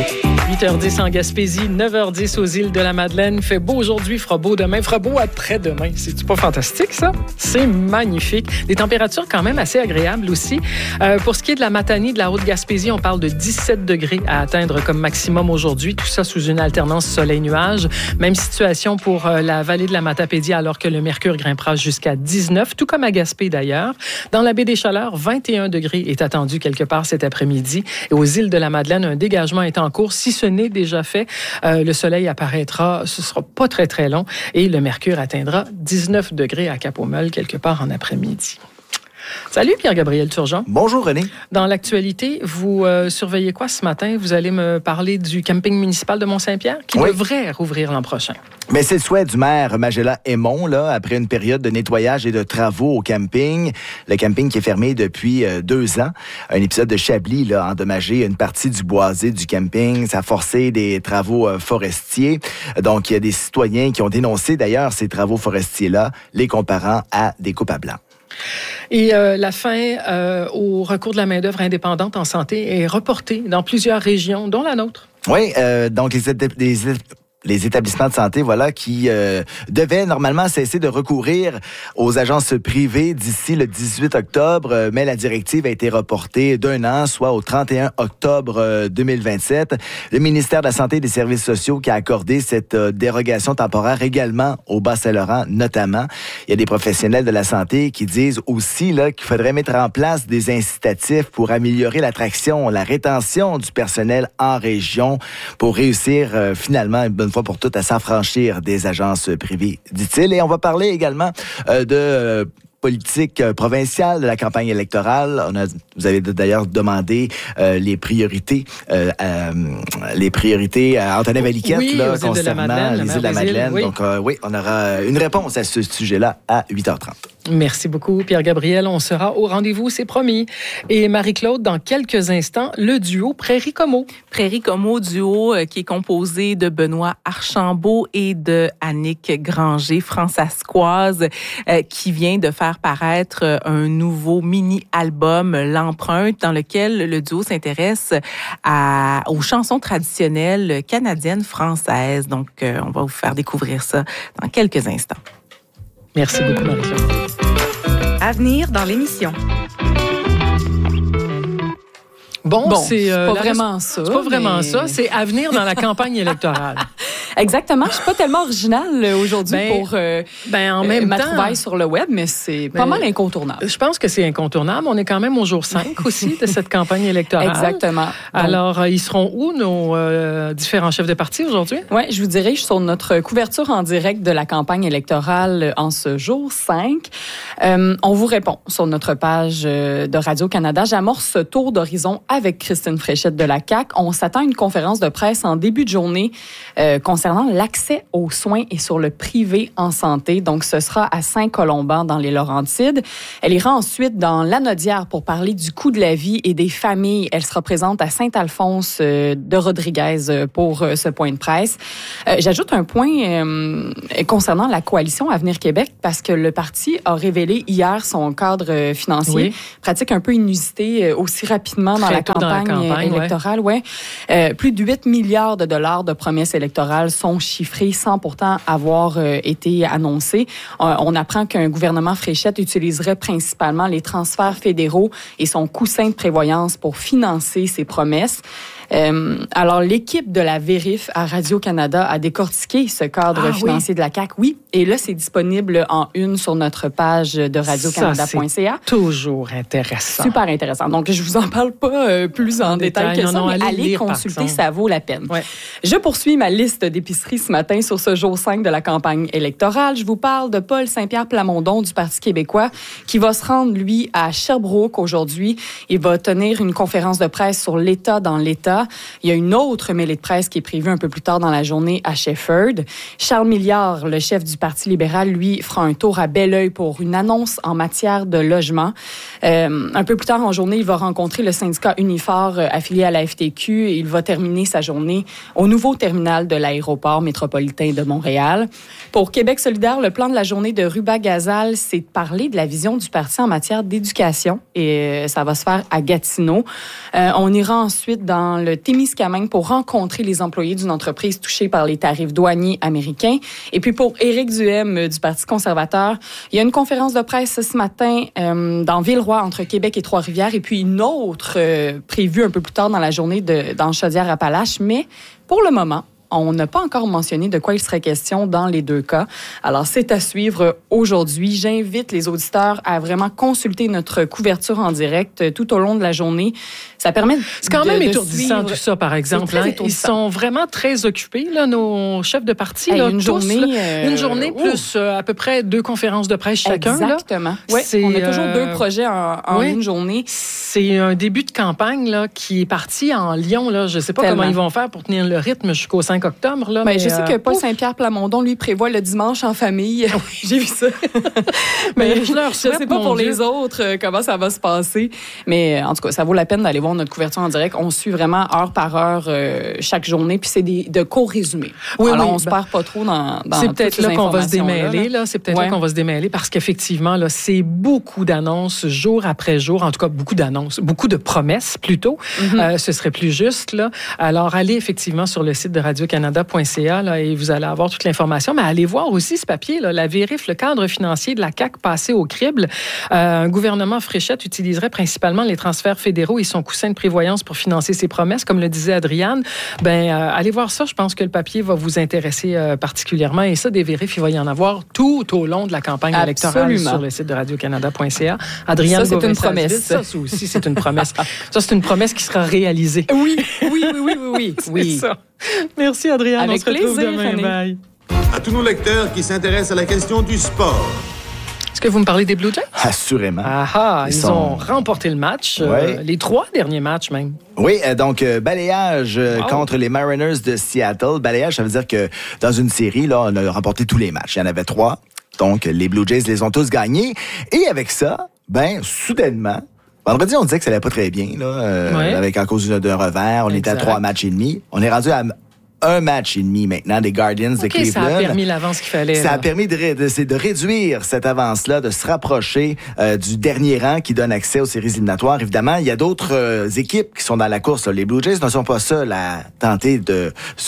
8h10 en Gaspésie, 9h10 aux îles de la Madeleine. Fait beau aujourd'hui, fera beau demain, fera beau après-demain. C'est-tu pas fantastique, ça? C'est magnifique. Des températures quand même assez agréables aussi. Pour ce qui est de la Matanie, de la Haute-Gaspésie, on parle de 17 degrés à atteindre comme maximum aujourd'hui. Tout ça sous une alternance soleil-nuage. Même situation pour la vallée de la Matapédie, alors que le mercure grimpera jusqu'à 19, tout comme à Gaspé d'ailleurs. Dans la baie des Chaleurs, 21 degrés est attendu quelque part cet après-midi. Et aux îles de la Madeleine, un dégagement est en cours. Si ce n'est déjà fait, le soleil apparaîtra, ce sera pas très très long et le mercure atteindra 19 degrés à Cap-aux-Meules quelque part en après-midi. Salut Pierre-Gabriel Turgeon. Bonjour René. Dans l'actualité, vous surveillez quoi ce matin? Vous allez me parler du camping municipal de Mont-Saint-Pierre qui devrait rouvrir l'an prochain. Mais c'est le souhait du maire Magella Aymon, là, après une période de nettoyage et de travaux au camping. Le camping qui est fermé depuis 2 ans. Un épisode de Chablis là, a endommagé une partie du boisé du camping. Ça a forcé des travaux forestiers. Donc, il y a des citoyens qui ont dénoncé d'ailleurs ces travaux forestiers-là, les comparant à des coupes à blanc. Et la fin au recours de la main-d'œuvre indépendante en santé est reportée dans plusieurs régions, dont la nôtre. Oui, donc les établissements de santé, voilà, qui devaient normalement cesser de recourir aux agences privées d'ici le 18 octobre, mais la directive a été reportée d'1 an, soit au 31 octobre 2027. Le ministère de la Santé et des Services sociaux qui a accordé cette dérogation temporaire également au Bas-Saint-Laurent, notamment. Il y a des professionnels de la santé qui disent aussi là, qu'il faudrait mettre en place des incitatifs pour améliorer l'attraction, la rétention du personnel en région pour réussir finalement une bonne fois pour toutes à s'affranchir des agences privées, dit-il. Et on va parler également de politique provinciale de la campagne électorale. Vous avez d'ailleurs demandé les priorités à Antonin Valiquette là, concernant les îles de la Madeleine. Oui. Donc on aura une réponse à ce sujet-là à 8h30. Merci beaucoup, Pierre-Gabriel. On sera au rendez-vous, c'est promis. Et Marie-Claude, dans quelques instants, le duo Prairie Como. Prairie Como, duo qui est composé de Benoît Archambault et de Annick Granger, françaiscoise, qui vient de faire paraître un nouveau mini-album, L'Empreinte, dans lequel le duo s'intéresse aux chansons traditionnelles canadiennes, françaises. Donc, on va vous faire découvrir ça dans quelques instants. Merci beaucoup, Marie-Claude. À venir dans l'émission. Bon, c'est pas vraiment ça. C'est pas vraiment ça. C'est à venir dans la campagne électorale. Exactement. Je suis pas tellement originale aujourd'hui pour en même ma temps, trouvaille sur le web, mais c'est pas mal incontournable. Je pense que c'est incontournable. On est quand même au jour 5 aussi de cette campagne électorale. Exactement. Alors, ils seront où, nos différents chefs de parti aujourd'hui? Oui, je vous dirige sur notre couverture en direct de la campagne électorale en ce jour 5. On vous répond sur notre page de Radio-Canada. J'amorce ce tour d'horizon avec Christine Fréchette de la CAQ. On s'attend à une conférence de presse en début de journée concernant l'accès aux soins et sur le privé en santé. Donc, ce sera à Saint-Colomban, dans les Laurentides. Elle ira ensuite dans Lanaudière pour parler du coût de la vie et des familles. Elle sera présente à Saint-Alphonse de Rodriguez pour ce point de presse. J'ajoute un point concernant la coalition Avenir Québec, parce que le parti a révélé hier son cadre financier, pratique un peu inusité aussi rapidement dans la campagne électorale. Plus de 8 milliards de dollars de promesses électorales sont chiffrés sans pourtant avoir été annoncés. On apprend qu'un gouvernement Fréchette utiliserait principalement les transferts fédéraux et son coussin de prévoyance pour financer ses promesses. Alors, l'équipe de la Vérif à Radio-Canada a décortiqué ce cadre financier de la CAQ. Oui, et là, c'est disponible en une sur notre page de radiocanada.ca. C'est toujours intéressant. Super intéressant. Donc, je vous en parle pas plus en détail que ça, mais allez consulter, ça vaut la peine. Ouais. Je poursuis ma liste d'épiceries ce matin sur ce jour 5 de la campagne électorale. Je vous parle de Paul Saint-Pierre Plamondon du Parti québécois qui va se rendre, lui, à Sherbrooke aujourd'hui. Il va tenir une conférence de presse sur l'État dans l'État. Il y a une autre mêlée de presse qui est prévue un peu plus tard dans la journée à Shefford. Charles Milliard, le chef du Parti libéral, lui, fera un tour à Belleuil pour une annonce en matière de logement. Un peu plus tard en journée, il va rencontrer le syndicat Unifor affilié à la FTQ et il va terminer sa journée au nouveau terminal de l'aéroport métropolitain de Montréal. Pour Québec solidaire, le plan de la journée de Ruba-Gazal, c'est de parler de la vision du parti en matière d'éducation et ça va se faire à Gatineau. On ira ensuite dans le Témiscamingue pour rencontrer les employés d'une entreprise touchée par les tarifs douaniers américains. Et puis pour Éric Duhem du Parti conservateur, il y a une conférence de presse ce matin dans Villeroy, entre Québec et Trois-Rivières, et puis une autre prévue un peu plus tard dans la journée dans Chaudière-Appalaches. Mais pour le moment, on n'a pas encore mentionné de quoi il serait question dans les deux cas. Alors, c'est à suivre aujourd'hui. J'invite les auditeurs à vraiment consulter notre couverture en direct tout au long de la journée. Ça permet C'est quand même étourdissant tout ça, par exemple. Ils sont vraiment très occupés, là, nos chefs de parti. Là, une tous, journée, une journée plus à peu près 2 conférences de presse chacun. Exactement. Ouais, on a toujours 2 projets en une journée. C'est un début de campagne là, qui est parti en Lyon. Là. Je ne sais pas comment ils vont faire pour tenir le rythme jusqu'au 5 octobre. Là, mais je sais que Paul Saint-Pierre Plamondon, lui, prévoit le dimanche en famille. J'ai vu ça. Mais je ne sais pas pour les autres comment ça va se passer. Mais en tout cas, ça vaut la peine d'aller voir notre couverture en direct. On suit vraiment heure par heure chaque journée. Puis c'est de courts résumés. Alors, on se perd pas trop dans c'est peut-être là qu'on va se démêler. Là. C'est peut-être là qu'on va se démêler parce qu'effectivement, là, c'est beaucoup d'annonces jour après jour. En tout cas, beaucoup d'annonces, beaucoup de promesses plutôt. Ce serait plus juste. Là. Alors, allez effectivement sur le site de radiocanada.ca là, et vous allez avoir toute l'information. Mais allez voir aussi ce papier, là, la vérif, le cadre financier de la CAQ passé au crible. Un gouvernement Fréchette utiliserait principalement les transferts fédéraux et son coussin de prévoyance pour financer ses promesses, comme le disait Adriane. Allez voir ça. Je pense que le papier va vous intéresser particulièrement. Et ça, des vérifs, il va y en avoir tout au long de la campagne électorale sur le site de radiocanada.ca. Adriane, ça, c'est une promesse. Ça aussi, c'est une promesse. Ça, c'est une promesse qui sera réalisée. Oui. C'est ça. Merci, Adriane. Avec on se retrouve plaisir, demain. Bye. À tous nos lecteurs qui s'intéressent à la question du sport. Est-ce que vous me parlez des Blue Jays? Assurément. Ils ont remporté le match, les 3 derniers matchs même. Oui, donc balayage contre les Mariners de Seattle. Balayage, ça veut dire que dans une série, là, on a remporté tous les matchs. Il y en avait 3. Donc, les Blue Jays les ont tous gagnés. Et avec ça, soudainement, vendredi, on disait que ça allait pas très bien, là, avec à cause d'un revers. On était à 3 matchs et demi. On est rendu à 1 match et demi maintenant des Guardians de Cleveland. Ça a permis l'avance qu'il fallait. Ça a permis de réduire cette avance-là, de se rapprocher du dernier rang qui donne accès aux séries éliminatoires. Évidemment, il y a d'autres équipes qui sont dans la course. Là. Les Blue Jays ne sont pas seuls à tenter de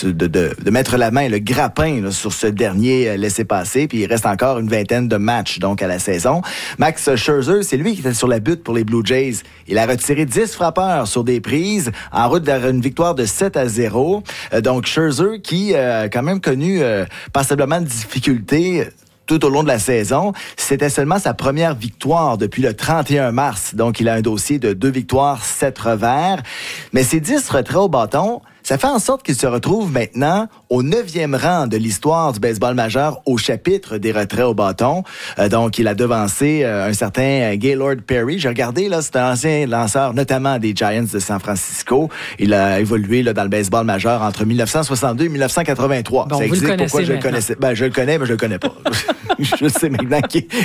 mettre la main, le grappin là, sur ce dernier laissez-passer. Puis il reste encore une vingtaine de matchs donc à la saison. Max Scherzer, c'est lui qui était sur la butte pour les Blue Jays. Il a retiré 10 frappeurs sur des prises en route vers une victoire de 7-0. Donc Scherzer qui a quand même connu passablement de difficultés tout au long de la saison. C'était seulement sa première victoire depuis le 31 mars. Donc, il a un dossier de 2 victoires, 7 revers. Mais ces 10 retraits au bâton, ça fait en sorte qu'il se retrouve maintenant au 9e rang de l'histoire du baseball majeur au chapitre des retraits au bâton. Donc, il a devancé un certain Gaylord Perry. J'ai regardé, là, c'est un ancien lanceur, notamment des Giants de San Francisco. Il a évolué là, dans le baseball majeur entre 1962 et 1983. Bon, ça existe. Vous le Pourquoi je le connaissais? Je le connais, mais je le connais pas. Je sais maintenant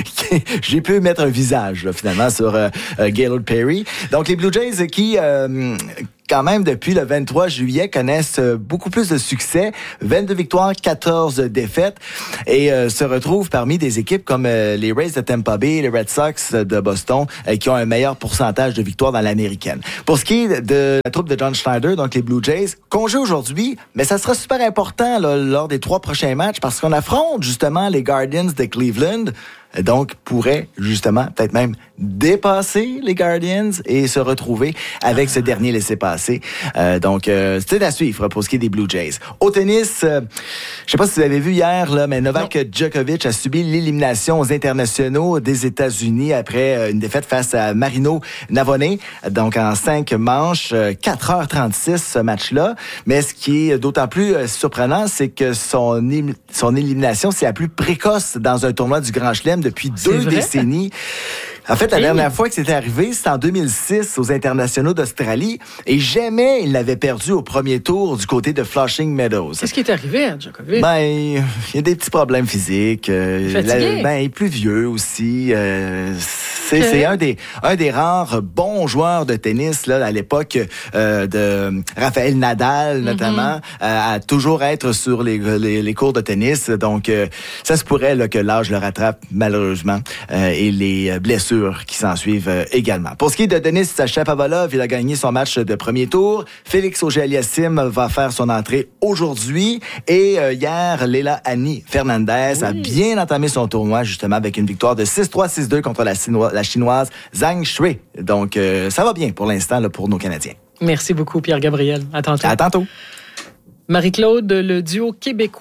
j'ai pu mettre un visage, là, finalement, sur Gaylord Perry. Donc, les Blue Jays qui... quand même, depuis le 23 juillet, connaissent beaucoup plus de succès. 22 victoires, 14 défaites. Et se retrouvent parmi des équipes comme les Rays de Tampa Bay, les Red Sox de Boston, qui ont un meilleur pourcentage de victoires dans l'américaine. Pour ce qui est de la troupe de John Schneider, donc les Blue Jays, congé aujourd'hui, mais ça sera super important là, lors des 3 prochains matchs parce qu'on affronte justement les Guardians de Cleveland. Donc, pourrait justement peut-être même dépasser les Guardians et se retrouver avec ce dernier laissez-passer. Donc, c'est à suivre pour ce qui est des Blue Jays. Au tennis, je sais pas si vous avez vu hier, là, mais Novak Djokovic a subi l'élimination aux internationaux des États-Unis après une défaite face à Marino Navone. Donc, en 5 manches, 4h36 ce match-là. Mais ce qui est d'autant plus surprenant, c'est que son élimination, c'est la plus précoce dans un tournoi du Grand Chelem depuis 2 décennies. En fait, la dernière fois que c'était arrivé, c'était en 2006 aux internationaux d'Australie et jamais il l'avait perdu au premier tour du côté de Flushing Meadows. Qu'est-ce qui est arrivé à Djokovic? Il y a des petits problèmes physiques. Fatigué? Il est plus vieux aussi. C'est un des rares bons joueurs de tennis là, à l'époque de Rafael Nadal, notamment, à toujours être sur les cours de tennis. Donc, ça se pourrait là, que l'âge le rattrape, malheureusement, et les blessures qui s'en suivent également. Pour ce qui est de Denis Shapovalov, il a gagné son match de premier tour. Félix Auger-Aliassime va faire son entrée aujourd'hui. Et hier, Leila Annie Fernandez a bien entamé son tournoi, justement, avec une victoire de 6-3, 6-2 contre la Chinoise Zhang Shui. Donc, ça va bien pour l'instant là, pour nos Canadiens. Merci beaucoup, Pierre-Gabriel. À tantôt. À tantôt. Marie-Claude, le duo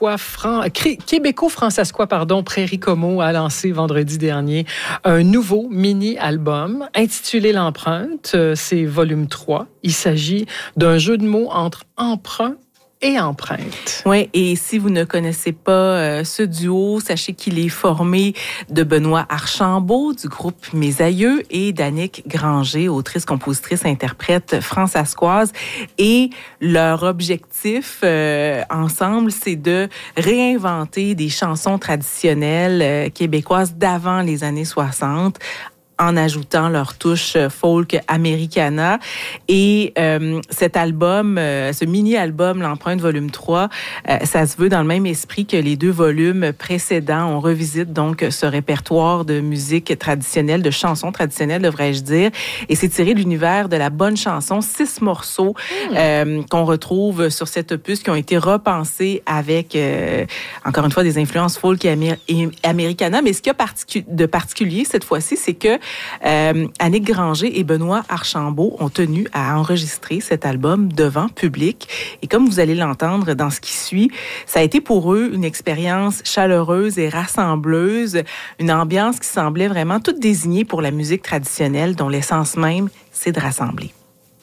québéco-francescois, Prairie Como a lancé vendredi dernier un nouveau mini-album intitulé L'Empreinte. C'est volume 3. Il s'agit d'un jeu de mots entre emprunt et empreinte. Oui, et si vous ne connaissez pas ce duo, sachez qu'il est formé de Benoît Archambault du groupe Mes Aïeux et d'Annick Granger, autrice, compositrice, interprète francescoise. Et leur objectif ensemble, c'est de réinventer des chansons traditionnelles québécoises d'avant les années 60 en ajoutant leur touche folk americana. Et cet album, ce mini-album, L'Empreinte volume 3, ça se veut dans le même esprit que les 2 volumes précédents. On revisite donc ce répertoire de musique traditionnelle, de chansons traditionnelles, devrais-je dire. Et c'est tiré de l'univers de la bonne chanson. 6 morceaux qu'on retrouve sur cet opus qui ont été repensés avec, encore une fois, des influences folk et americana. Mais ce qu'il y a de particulier cette fois-ci, c'est que Annick Granger et Benoît Archambault ont tenu à enregistrer cet album devant public. Et comme vous allez l'entendre dans ce qui suit, ça a été pour eux une expérience chaleureuse et rassembleuse, une ambiance qui semblait vraiment toute désignée pour la musique traditionnelle dont l'essence même, c'est de rassembler.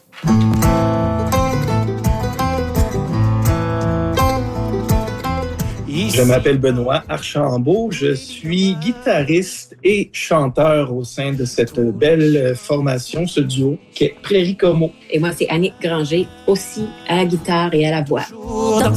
Je m'appelle Benoît Archambault, je suis guitariste et chanteur au sein de cette belle formation, ce duo, qui est Prairie Como. Et moi, c'est Annick Granger, aussi à la guitare et à la voix. Dans